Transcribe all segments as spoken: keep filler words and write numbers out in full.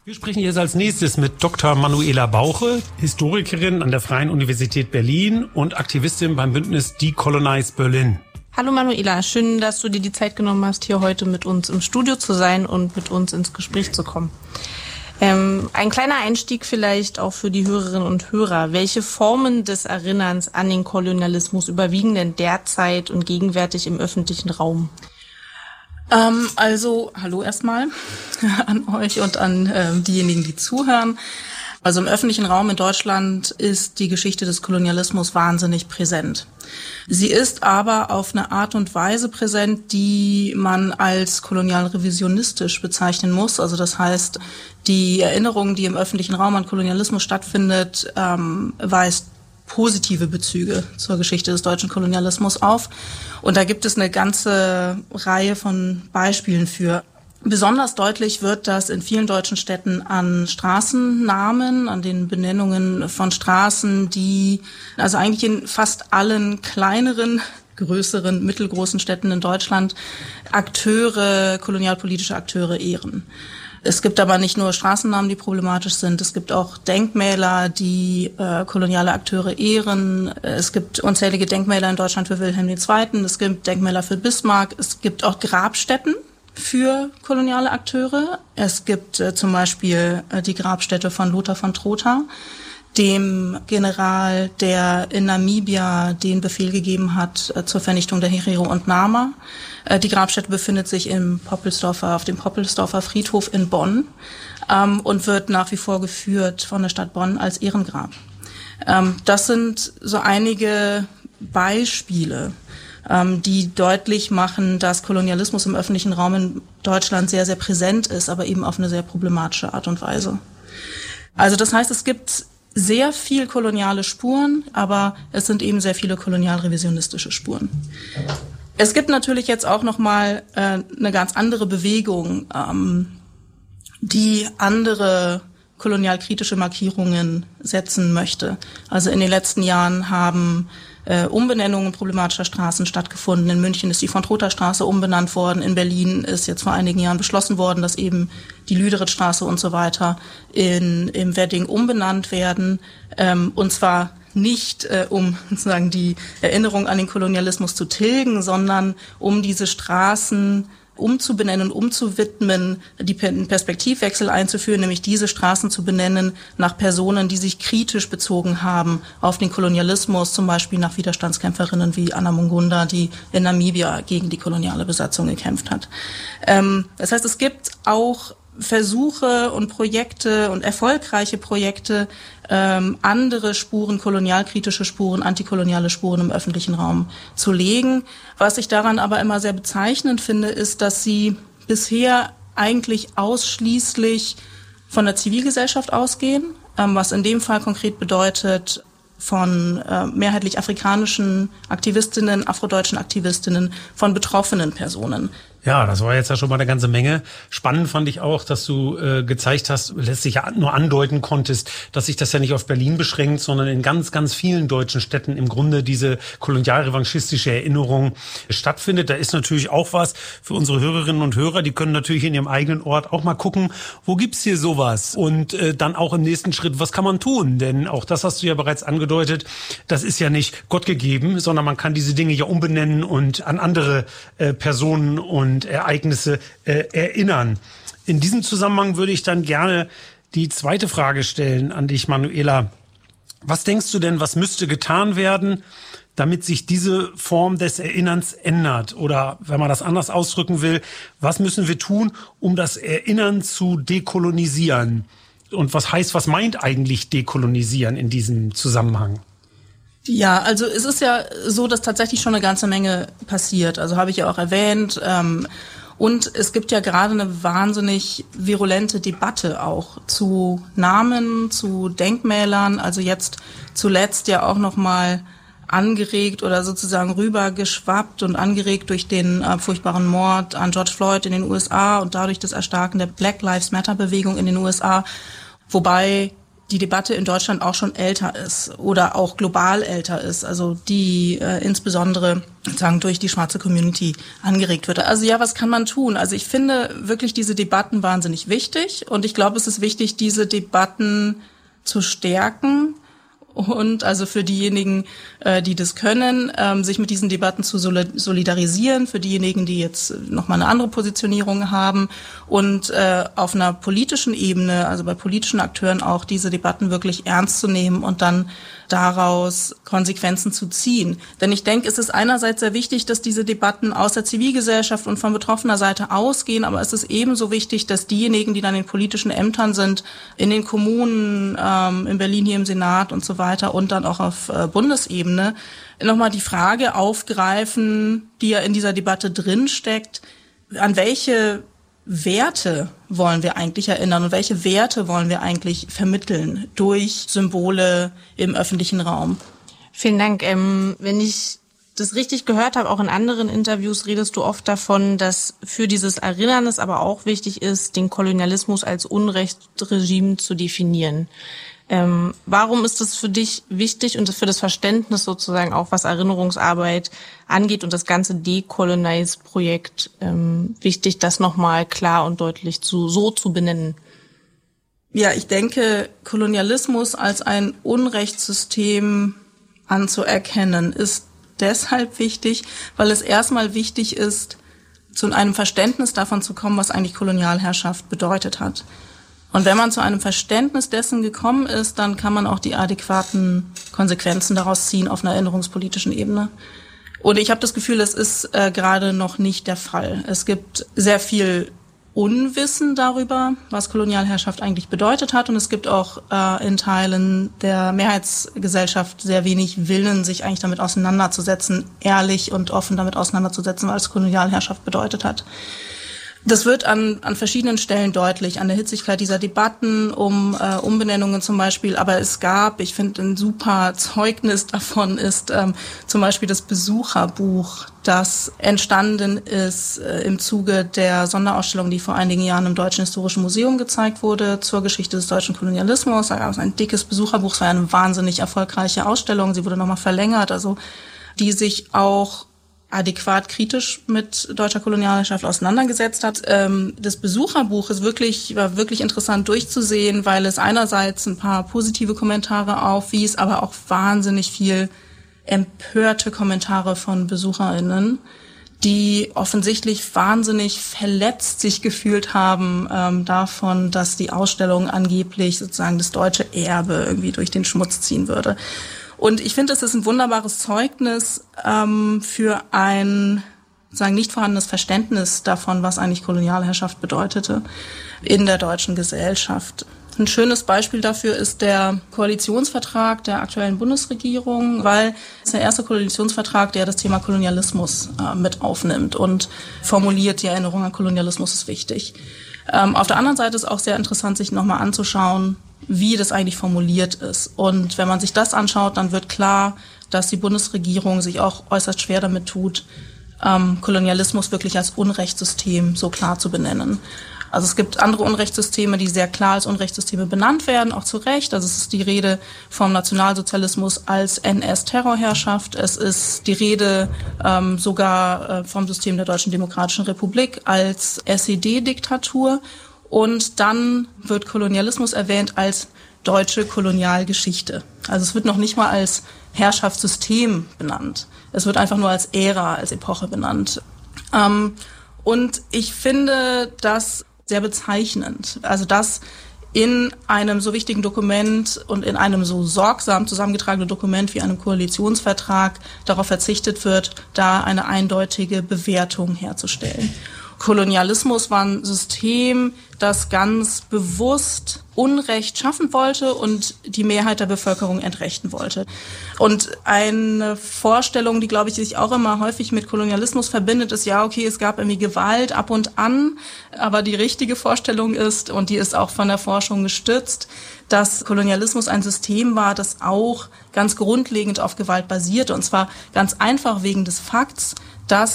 Wir sprechen jetzt als nächstes mit Doktor Manuela Bauche, Historikerin an der Freien Universität Berlin und Aktivistin beim Bündnis Decolonize Berlin. Hallo Manuela, schön, dass du dir die Zeit genommen hast, hier heute mit uns im Studio zu sein und mit uns ins Gespräch zu kommen. Ähm, ein kleiner Einstieg vielleicht auch für die Hörerinnen und Hörer. Welche Formen des Erinnerns an den Kolonialismus überwiegen denn derzeit und gegenwärtig im öffentlichen Raum? Ähm, also, hallo erstmal an euch und an äh, diejenigen, die zuhören. Also im öffentlichen Raum in Deutschland ist die Geschichte des Kolonialismus wahnsinnig präsent. Sie ist aber auf eine Art und Weise präsent, die man als kolonial-revisionistisch bezeichnen muss. Also das heißt, die Erinnerung, die im öffentlichen Raum an Kolonialismus stattfindet, ähm, weist positive Bezüge zur Geschichte des deutschen Kolonialismus auf. Und da gibt es eine ganze Reihe von Beispielen für. Besonders deutlich wird das in vielen deutschen Städten an Straßennamen, an den Benennungen von Straßen, die, also eigentlich in fast allen kleineren, größeren, mittelgroßen Städten in Deutschland Akteure, kolonialpolitische Akteure ehren. Es gibt aber nicht nur Straßennamen, die problematisch sind. Es gibt auch Denkmäler, die äh, koloniale Akteure ehren. Es gibt unzählige Denkmäler in Deutschland für Wilhelm der Zweite. Es gibt Denkmäler für Bismarck. Es gibt auch Grabstätten für koloniale Akteure. Es gibt äh, zum Beispiel äh, die Grabstätte von Lothar von Trotha, dem General, der in Namibia den Befehl gegeben hat äh, zur Vernichtung der Herero und Nama. Äh, die Grabstätte befindet sich im Poppelsdorfer, auf dem Poppelsdorfer Friedhof in Bonn ähm, und wird nach wie vor geführt von der Stadt Bonn als Ehrengrab. Ähm, das sind so einige Beispiele, ähm, die deutlich machen, dass Kolonialismus im öffentlichen Raum in Deutschland sehr, sehr präsent ist, aber eben auf eine sehr problematische Art und Weise. Also das heißt, es gibt sehr viel koloniale Spuren, aber es sind eben sehr viele kolonial-revisionistische Spuren. Es gibt natürlich jetzt auch noch mal äh, eine ganz andere Bewegung, ähm, die andere kolonialkritische Markierungen setzen möchte. Also in den letzten Jahren haben äh, Umbenennungen problematischer Straßen stattgefunden. In München ist die Von-Trotha-Straße umbenannt worden. In Berlin ist jetzt vor einigen Jahren beschlossen worden, dass eben die Lüderitz-Straße und so weiter in im Wedding umbenannt werden. Ähm, und zwar nicht, äh, um sozusagen die Erinnerung an den Kolonialismus zu tilgen, sondern um diese Straßen umzubenennen und umzuwidmen, die Perspektivwechsel einzuführen, nämlich diese Straßen zu benennen nach Personen, die sich kritisch bezogen haben auf den Kolonialismus, zum Beispiel nach Widerstandskämpferinnen wie Anna Mungunda, die in Namibia gegen die koloniale Besatzung gekämpft hat. Ähm, das heißt, es gibt auch Versuche und Projekte und erfolgreiche Projekte, ähm, andere Spuren, kolonialkritische Spuren, antikoloniale Spuren im öffentlichen Raum zu legen. Was ich daran aber immer sehr bezeichnend finde, ist, dass sie bisher eigentlich ausschließlich von der Zivilgesellschaft ausgehen, ähm, was in dem Fall konkret bedeutet, von äh, mehrheitlich afrikanischen Aktivistinnen, afrodeutschen Aktivistinnen, von betroffenen Personen. Ja, das war jetzt ja schon mal eine ganze Menge. Spannend fand ich auch, dass du äh, gezeigt hast, letztlich ja nur andeuten konntest, dass sich das ja nicht auf Berlin beschränkt, sondern in ganz, ganz vielen deutschen Städten im Grunde diese kolonialrevanchistische Erinnerung stattfindet. Da ist natürlich auch was für unsere Hörerinnen und Hörer. Die können natürlich in ihrem eigenen Ort auch mal gucken, wo gibt's hier sowas? Und äh, dann auch im nächsten Schritt, was kann man tun? Denn auch das hast du ja bereits angedeutet, das ist ja nicht Gott gegeben, sondern man kann diese Dinge ja umbenennen und an andere äh, Personen und und Ereignisse äh, erinnern. In diesem Zusammenhang würde ich dann gerne die zweite Frage stellen an dich, Manuela. Was denkst du denn, was müsste getan werden, damit sich diese Form des Erinnerns ändert? Oder wenn man das anders ausdrücken will, was müssen wir tun, um das Erinnern zu dekolonisieren? Und was heißt, was meint eigentlich dekolonisieren in diesem Zusammenhang? Ja, also es ist ja so, dass tatsächlich schon eine ganze Menge passiert. Also habe ich ja auch erwähnt. Ähm, und es gibt ja gerade eine wahnsinnig virulente Debatte auch zu Namen, zu Denkmälern. Also jetzt zuletzt ja auch noch mal angeregt oder sozusagen rübergeschwappt und angeregt durch den äh, furchtbaren Mord an George Floyd in den U S A und dadurch das Erstarken der Black Lives Matter Bewegung in den U S A. Wobei die Debatte in Deutschland auch schon älter ist oder auch global älter ist, also die äh, insbesondere sozusagen durch die schwarze Community angeregt wird. Also ja, was kann man tun? Also ich finde wirklich diese Debatten wahnsinnig wichtig und ich glaube, es ist wichtig, diese Debatten zu stärken und also für diejenigen, äh, die das können, ähm, sich mit diesen Debatten zu solidarisieren, für diejenigen, die jetzt nochmal eine andere Positionierung haben und äh, auf einer politischen Ebene, also bei politischen Akteuren auch diese Debatten wirklich ernst zu nehmen und dann daraus Konsequenzen zu ziehen. Denn ich denke, es ist einerseits sehr wichtig, dass diese Debatten aus der Zivilgesellschaft und von betroffener Seite ausgehen, aber es ist ebenso wichtig, dass diejenigen, die dann in politischen Ämtern sind, in den Kommunen, ähm, in Berlin hier im Senat und so weiter und dann auch auf äh, Bundesebene, nochmal die Frage aufgreifen, die ja in dieser Debatte drinsteckt, an welche Werte wollen wir eigentlich erinnern und welche Werte wollen wir eigentlich vermitteln durch Symbole im öffentlichen Raum? Vielen Dank. Ähm, wenn ich das richtig gehört habe, auch in anderen Interviews redest du oft davon, dass für dieses Erinnern es aber auch wichtig ist, den Kolonialismus als Unrechtsregime zu definieren. Ähm, warum ist es für dich wichtig und für das Verständnis sozusagen auch, was Erinnerungsarbeit angeht und das ganze Decolonize-Projekt ähm, wichtig, das nochmal klar und deutlich zu, so zu benennen? Ja, ich denke, Kolonialismus als ein Unrechtssystem anzuerkennen, ist deshalb wichtig, weil es erstmal wichtig ist, zu einem Verständnis davon zu kommen, was eigentlich Kolonialherrschaft bedeutet hat. Und wenn man zu einem Verständnis dessen gekommen ist, dann kann man auch die adäquaten Konsequenzen daraus ziehen auf einer erinnerungspolitischen Ebene. Und ich habe das Gefühl, das ist äh, gerade noch nicht der Fall. Es gibt sehr viel Unwissen darüber, was Kolonialherrschaft eigentlich bedeutet hat. Und es gibt auch äh, in Teilen der Mehrheitsgesellschaft sehr wenig Willen, sich eigentlich damit auseinanderzusetzen, ehrlich und offen damit auseinanderzusetzen, was Kolonialherrschaft bedeutet hat. Das wird an, an verschiedenen Stellen deutlich, an der Hitzigkeit dieser Debatten um äh, Umbenennungen zum Beispiel. Aber es gab, ich finde, ein super Zeugnis davon ist ähm, zum Beispiel das Besucherbuch, das entstanden ist äh, im Zuge der Sonderausstellung, die vor einigen Jahren im Deutschen Historischen Museum gezeigt wurde, zur Geschichte des deutschen Kolonialismus. Da gab es ein dickes Besucherbuch, es war eine wahnsinnig erfolgreiche Ausstellung, sie wurde nochmal verlängert, also die sich auch adäquat kritisch mit deutscher Kolonialherrschaft auseinandergesetzt hat. Ähm, das Besucherbuch ist wirklich, war wirklich interessant durchzusehen, weil es einerseits ein paar positive Kommentare aufwies, aber auch wahnsinnig viel empörte Kommentare von BesucherInnen, die offensichtlich wahnsinnig verletzt sich gefühlt haben ähm, davon, dass die Ausstellung angeblich sozusagen das deutsche Erbe irgendwie durch den Schmutz ziehen würde. Und ich finde, es ist ein wunderbares Zeugnis ähm, für ein sozusagen nicht vorhandenes Verständnis davon, was eigentlich Kolonialherrschaft bedeutete in der deutschen Gesellschaft. Ein schönes Beispiel dafür ist der Koalitionsvertrag der aktuellen Bundesregierung, weil es ist der erste Koalitionsvertrag, der das Thema Kolonialismus äh, mit aufnimmt und formuliert, die Erinnerung an Kolonialismus ist wichtig. Ähm, auf der anderen Seite ist auch sehr interessant, sich nochmal anzuschauen, wie das eigentlich formuliert ist. Und wenn man sich das anschaut, dann wird klar, dass die Bundesregierung sich auch äußerst schwer damit tut, ähm, Kolonialismus wirklich als Unrechtssystem so klar zu benennen. Also es gibt andere Unrechtssysteme, die sehr klar als Unrechtssysteme benannt werden, auch zu Recht. Also es ist die Rede vom Nationalsozialismus als N S-Terrorherrschaft. Es ist die Rede ähm, sogar äh, vom System der Deutschen Demokratischen Republik als S E D-Diktatur. Und dann wird Kolonialismus erwähnt als deutsche Kolonialgeschichte. Also es wird noch nicht mal als Herrschaftssystem benannt. Es wird einfach nur als Ära, als Epoche benannt. Ähm, und ich finde das sehr bezeichnend. Also dass in einem so wichtigen Dokument und in einem so sorgsam zusammengetragenen Dokument wie einem Koalitionsvertrag darauf verzichtet wird, da eine eindeutige Bewertung herzustellen. Kolonialismus war ein System, das ganz bewusst Unrecht schaffen wollte und die Mehrheit der Bevölkerung entrechten wollte. Und eine Vorstellung, die, glaube ich, sich auch immer häufig mit Kolonialismus verbindet, ist, ja, okay, es gab irgendwie Gewalt ab und an, aber die richtige Vorstellung ist, und die ist auch von der Forschung gestützt, dass Kolonialismus ein System war, das auch ganz grundlegend auf Gewalt basierte. Und zwar ganz einfach wegen des Fakts, dass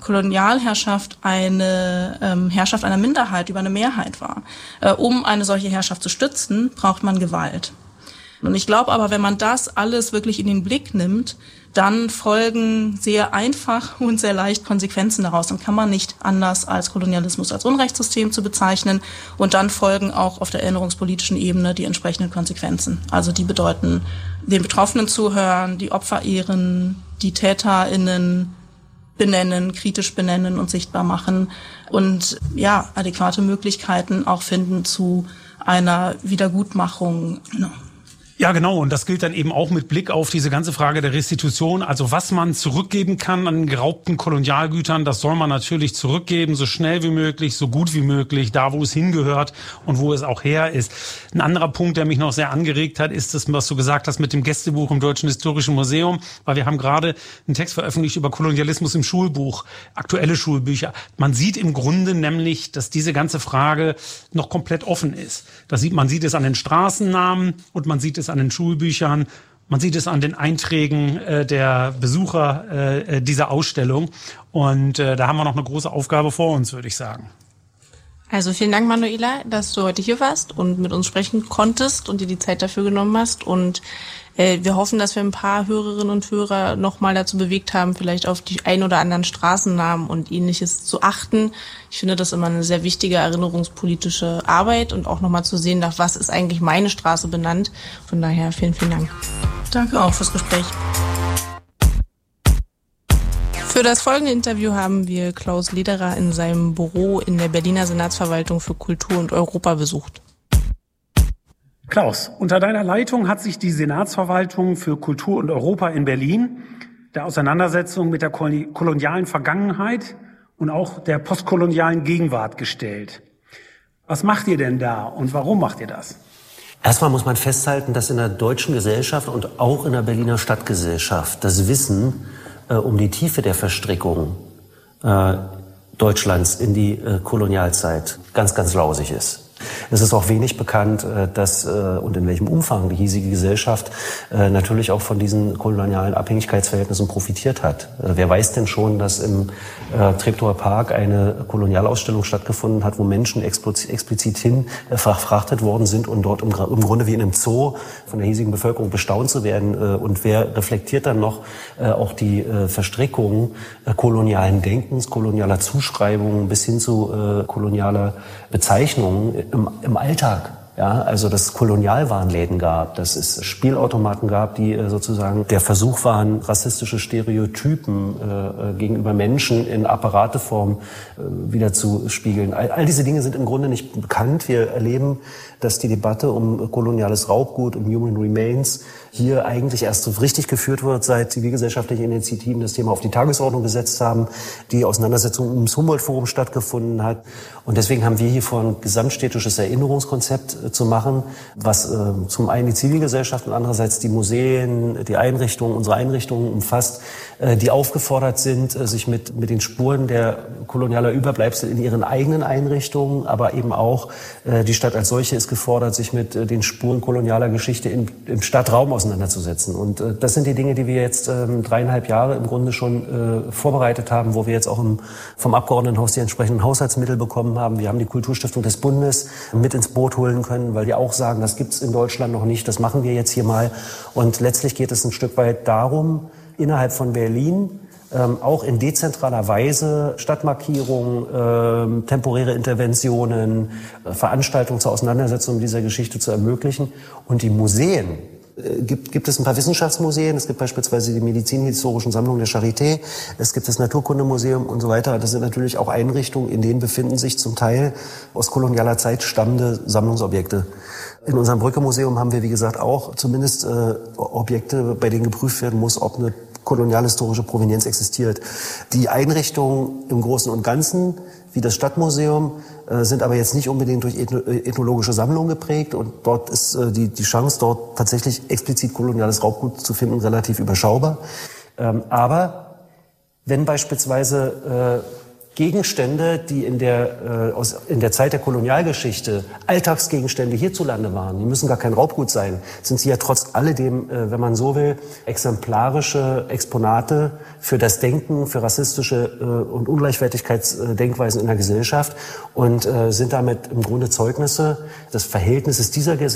Kolonialherrschaft eine ähm, Herrschaft einer Minderheit über eine Mehrheit war. Äh, um eine solche Herrschaft zu stützen, braucht man Gewalt. Und ich glaube aber, wenn man das alles wirklich in den Blick nimmt, dann folgen sehr einfach und sehr leicht Konsequenzen daraus. Dann kann man nicht anders als Kolonialismus als Unrechtssystem zu bezeichnen. Und dann folgen auch auf der erinnerungspolitischen Ebene die entsprechenden Konsequenzen. Also die bedeuten, den Betroffenen zuhören, die Opfer ehren, die TäterInnen benennen, kritisch benennen und sichtbar machen und ja, adäquate Möglichkeiten auch finden zu einer Wiedergutmachung. No. Ja, genau. Und das gilt dann eben auch mit Blick auf diese ganze Frage der Restitution. Also was man zurückgeben kann an geraubten Kolonialgütern, das soll man natürlich zurückgeben, so schnell wie möglich, so gut wie möglich, da wo es hingehört und wo es auch her ist. Ein anderer Punkt, der mich noch sehr angeregt hat, ist das, was du gesagt hast mit dem Gästebuch im Deutschen Historischen Museum, weil wir haben gerade einen Text veröffentlicht über Kolonialismus im Schulbuch, aktuelle Schulbücher. Man sieht im Grunde nämlich, dass diese ganze Frage noch komplett offen ist. Das sieht, man sieht es an den Straßennamen und man sieht es an den Schulbüchern, man sieht es an den Einträgen äh, der Besucher äh, dieser Ausstellung. Und äh, da haben wir noch eine große Aufgabe vor uns, würde ich sagen. Also vielen Dank, Manuela, dass du heute hier warst und mit uns sprechen konntest und dir die Zeit dafür genommen hast. Und äh, wir hoffen, dass wir ein paar Hörerinnen und Hörer nochmal dazu bewegt haben, vielleicht auf die ein oder anderen Straßennamen und Ähnliches zu achten. Ich finde das immer eine sehr wichtige erinnerungspolitische Arbeit und auch nochmal zu sehen, nach was ist eigentlich meine Straße benannt. Von daher vielen, vielen Dank. Danke auch fürs Gespräch. Für das folgende Interview haben wir Klaus Lederer in seinem Büro in der Berliner Senatsverwaltung für Kultur und Europa besucht. Klaus, unter deiner Leitung hat sich die Senatsverwaltung für Kultur und Europa in Berlin der Auseinandersetzung mit der kolonialen Vergangenheit und auch der postkolonialen Gegenwart gestellt. Was macht ihr denn da und warum macht ihr das? Erstmal muss man festhalten, dass in der deutschen Gesellschaft und auch in der Berliner Stadtgesellschaft das Wissen äh, um die Tiefe der Verstrickung äh, Deutschlands in die äh, Kolonialzeit ganz, ganz lausig ist. Es ist auch wenig bekannt, dass und in welchem Umfang die hiesige Gesellschaft natürlich auch von diesen kolonialen Abhängigkeitsverhältnissen profitiert hat. Wer weiß denn schon, dass im Treptower Park eine Kolonialausstellung stattgefunden hat, wo Menschen explizit hin verfrachtet worden sind und dort im Grunde wie in einem Zoo von der hiesigen Bevölkerung bestaunt zu werden. Und wer reflektiert dann noch auch die Verstrickungen kolonialen Denkens, kolonialer Zuschreibungen bis hin zu kolonialer Bezeichnungen Im, im Alltag, ja, also dass es Kolonialwarenläden gab, dass es Spielautomaten gab, die äh, sozusagen der Versuch waren, rassistische Stereotypen äh, gegenüber Menschen in Apparateform äh, wieder zu spiegeln. All, all diese Dinge sind im Grunde nicht bekannt. Wir erleben, dass die Debatte um koloniales Raubgut, um Human Remains hier eigentlich erst so richtig geführt wird, seit zivilgesellschaftliche Initiativen das Thema auf die Tagesordnung gesetzt haben, die Auseinandersetzung ums Humboldt-Forum stattgefunden hat. Und deswegen haben wir hier vor, ein gesamtstädtisches Erinnerungskonzept äh, zu machen, was äh, zum einen die Zivilgesellschaft und andererseits die Museen, die Einrichtungen, unsere Einrichtungen umfasst, äh, die aufgefordert sind, äh, sich mit, mit den Spuren der kolonialer Überbleibsel in ihren eigenen Einrichtungen, aber eben auch äh, die Stadt als solche ist gefordert, sich mit äh, den Spuren kolonialer Geschichte in, im Stadtraum auseinanderzusetzen. Und äh, das sind die Dinge, die wir jetzt ähm, dreieinhalb Jahre im Grunde schon äh, vorbereitet haben, wo wir jetzt auch im, vom Abgeordnetenhaus die entsprechenden Haushaltsmittel bekommen haben. Wir haben die Kulturstiftung des Bundes mit ins Boot holen können, weil die auch sagen, das gibt's in Deutschland noch nicht, das machen wir jetzt hier mal. Und letztlich geht es ein Stück weit darum, innerhalb von Berlin ähm, auch in dezentraler Weise Stadtmarkierungen, ähm, temporäre Interventionen, äh, Veranstaltungen zur Auseinandersetzung mit dieser Geschichte zu ermöglichen. Und die Museen, Gibt, gibt es ein paar Wissenschaftsmuseen, es gibt beispielsweise die medizinhistorischen Sammlungen der Charité, es gibt das Naturkundemuseum und so weiter. Das sind natürlich auch Einrichtungen, in denen befinden sich zum Teil aus kolonialer Zeit stammende Sammlungsobjekte. In unserem Brücke-Museum haben wir, wie gesagt, auch zumindest äh, Objekte, bei denen geprüft werden muss, ob eine kolonialhistorische Provenienz existiert. Die Einrichtungen im Großen und Ganzen, wie das Stadtmuseum, äh, sind aber jetzt nicht unbedingt durch ethnologische Sammlungen geprägt. Und dort ist äh, die, die Chance, dort tatsächlich explizit koloniales Raubgut zu finden, relativ überschaubar. Ähm, aber wenn beispielsweise äh, Gegenstände, die in der, äh, aus, in der Zeit der Kolonialgeschichte Alltagsgegenstände hierzulande waren, die müssen gar kein Raubgut sein, sind sie ja trotz alledem, äh, wenn man so will, exemplarische Exponate für das Denken, für rassistische äh, und Ungleichwertigkeitsdenkweisen in der Gesellschaft und äh, sind damit im Grunde Zeugnisse des Verhältnisses dieser Gesellschaft